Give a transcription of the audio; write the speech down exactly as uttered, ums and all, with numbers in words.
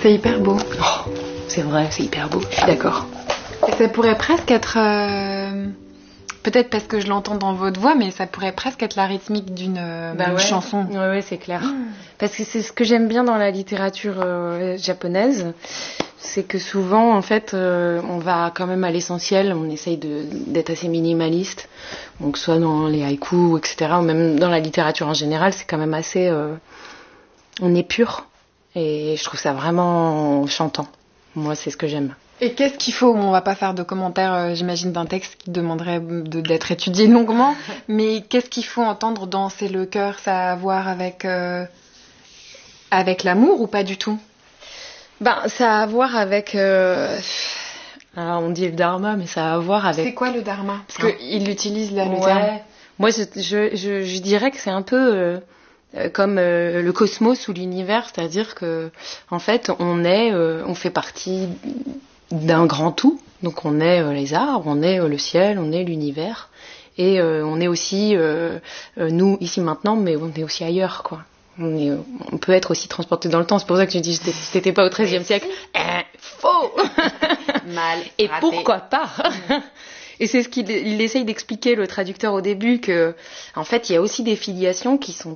C'est hyper beau. Oh, c'est vrai, c'est hyper beau, je suis d'accord. Et ça pourrait presque être... Euh... Peut-être parce que je l'entends dans votre voix, mais ça pourrait presque être la rythmique d'une euh, bah ouais. chanson. Ouais, ouais, c'est clair. Mmh. Parce que c'est ce que j'aime bien dans la littérature euh, japonaise, c'est que souvent, en fait, euh, on va quand même à l'essentiel, on essaye de, d'être assez minimaliste. Donc, soit dans les haïkus, et cetera, ou même dans la littérature en général, c'est quand même assez... Euh, on est pur. Et je trouve ça vraiment chantant. Moi, c'est ce que j'aime. Et qu'est-ce qu'il faut? On va pas faire de commentaires, euh, j'imagine, d'un texte qui demanderait de, d'être étudié longuement. Mais qu'est-ce qu'il faut entendre dans C'est le cœur? Ça a à voir avec, euh, avec l'amour ou pas du tout? Ben, ça a à voir avec... Euh... Alors, on dit le dharma, mais ça a à voir avec... C'est quoi le dharma? Parce ah. qu'il utilise là le ouais. terme. Moi, je, je, je, je dirais que c'est un peu... Euh... comme euh, le cosmos ou l'univers, c'est-à-dire que en fait on est, euh, on fait partie d'un grand tout. Donc on est euh, les arbres, on est euh, le ciel, on est l'univers, et euh, on est aussi euh, euh, nous ici maintenant, mais on est aussi ailleurs, quoi. On, est, on peut être aussi transporté dans le temps. C'est pour ça que je dis c'était pas au treizième siècle. Eh, faux. Mal. Et raté. pourquoi pas? Et c'est ce qu'il il essaye d'expliquer, le traducteur, au début, que en fait il y a aussi des filiations qui sont